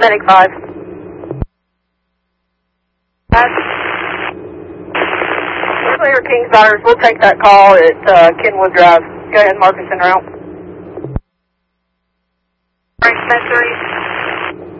Medic 5. Clear King's Daughters, we'll take that call at Kenwood Drive. Go ahead, Marcus en route. Frank 10-3.